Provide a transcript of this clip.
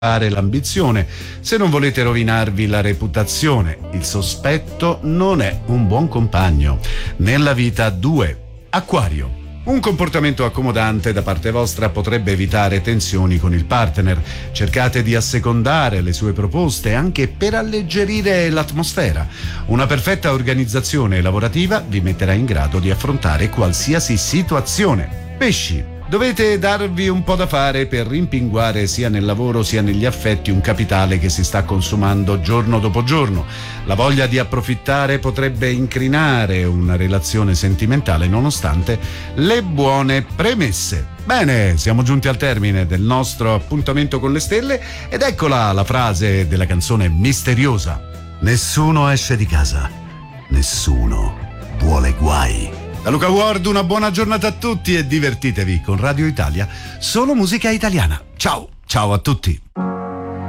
l'ambizione, se non volete rovinarvi la reputazione. Il sospetto non è un buon compagno. Nella vita 2. Acquario. Un comportamento accomodante da parte vostra potrebbe evitare tensioni con il partner. Cercate di assecondare le sue proposte anche per alleggerire l'atmosfera. Una perfetta organizzazione lavorativa vi metterà in grado di affrontare qualsiasi situazione. Pesci. Dovete darvi un po' da fare per rimpinguare sia nel lavoro sia negli affetti un capitale che si sta consumando giorno dopo giorno. La voglia di approfittare potrebbe incrinare una relazione sentimentale nonostante le buone premesse. Bene, siamo giunti al termine del nostro appuntamento con le stelle ed eccola la frase della canzone misteriosa. Nessuno esce di casa, nessuno vuole guai. Da Luca Ward una buona giornata a tutti e divertitevi con Radio Italia, solo musica italiana. Ciao, ciao a tutti.